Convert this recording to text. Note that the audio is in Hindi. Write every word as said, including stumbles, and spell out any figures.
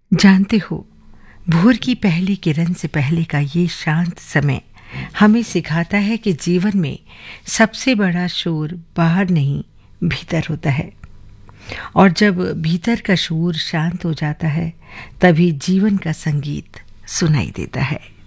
जानते हो, भोर की पहली किरण से पहले का ये शांत समय हमें सिखाता है कि जीवन में सबसे बड़ा शोर बाहर नहीं, भीतर होता है। और जब भीतर का शोर शांत हो जाता है, तभी जीवन का संगीत सुनाई देता है।